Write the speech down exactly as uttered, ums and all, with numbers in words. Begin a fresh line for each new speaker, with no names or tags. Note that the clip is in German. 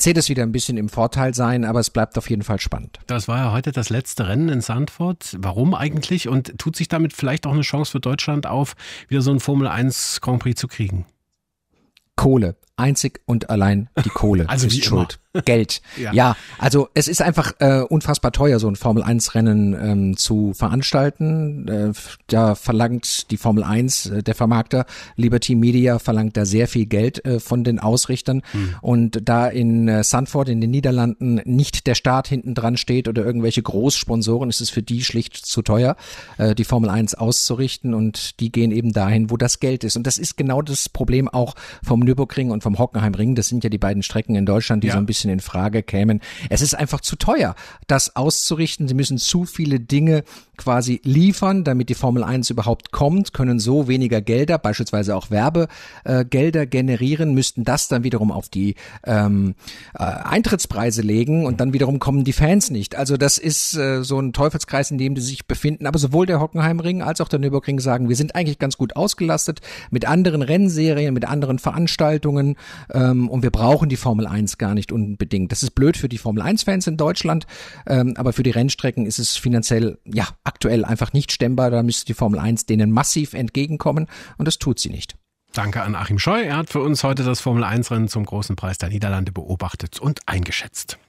Mercedes wieder ein bisschen im Vorteil sein, aber es bleibt auf jeden Fall spannend.
Das war ja heute das letzte Rennen in Zandvoort. Warum eigentlich? Und tut sich damit vielleicht auch eine Chance für Deutschland auf, wieder so einen Formel eins Grand Prix zu kriegen?
Kohle. Einzig und allein die Kohle
also
ist schuld. Geld.
Ja.
ja, also es ist einfach äh, unfassbar teuer, so ein Formel eins Rennen ähm, zu veranstalten. Äh, da verlangt die Formel eins, äh, der Vermarkter Liberty Media verlangt da sehr viel Geld äh, von den Ausrichtern. Hm. Und da in äh, Zandvoort in den Niederlanden nicht der Staat hinten dran steht oder irgendwelche Großsponsoren, ist es für die schlicht zu teuer, äh, die Formel eins auszurichten, und die gehen eben dahin, wo das Geld ist. Und das ist genau das Problem auch vom Nürburgring und vom Hockenheimring. Das sind ja die beiden Strecken in Deutschland, die ja. so ein bisschen in Frage kämen. Es ist einfach zu teuer, das auszurichten. Sie müssen zu viele Dinge quasi liefern, damit die Formel eins überhaupt kommt, können so weniger Gelder, beispielsweise auch Werbegelder äh, generieren, müssten das dann wiederum auf die ähm, äh, Eintrittspreise legen, und dann wiederum kommen die Fans nicht. Also das ist äh, so ein Teufelskreis, in dem die sich befinden. Aber sowohl der Hockenheimring als auch der Nürburgring sagen, wir sind eigentlich ganz gut ausgelastet mit anderen Rennserien, mit anderen Veranstaltungen, ähm, und wir brauchen die Formel eins gar nicht unbedingt. Das ist blöd für die Formel eins Fans in Deutschland, ähm, aber für die Rennstrecken ist es finanziell ja aktuell einfach nicht stemmbar. Da müsste die Formel eins denen massiv entgegenkommen, und das tut sie nicht.
Danke an Achim Scheu. Er hat für uns heute das Formel eins Rennen zum Großen Preis der Niederlande beobachtet und eingeschätzt.